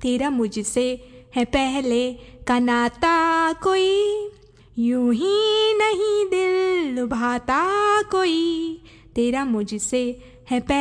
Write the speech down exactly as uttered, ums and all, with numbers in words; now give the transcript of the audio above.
तेरा मुझसे है पहले का नाता कोई, यूं ही नहीं दिल लुभाता कोई, तेरा मुझसे है पहले